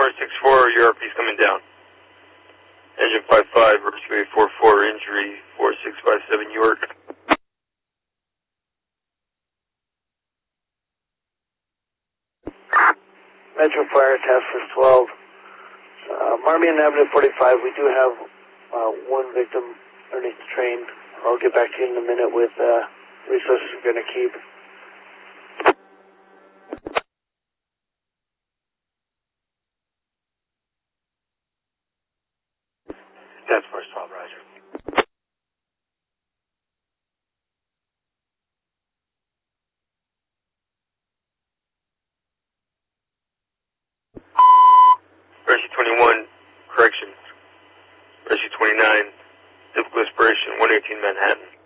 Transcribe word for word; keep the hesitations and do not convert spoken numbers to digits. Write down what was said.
Palmer six four, your R P's coming down. Engine five five, rescue eight four four, injury four six five seven, York. Metro Fire, Task Force twelve. Uh, Marmion Avenue forty-five, we do have uh, one victim underneath the train. I'll get back to you in a minute with uh, resources we're going to keep. Task Force twelve, roger. Rescue twenty-one, corrections. Rescue twenty-nine, typical aspiration, one eighteen Manhattan.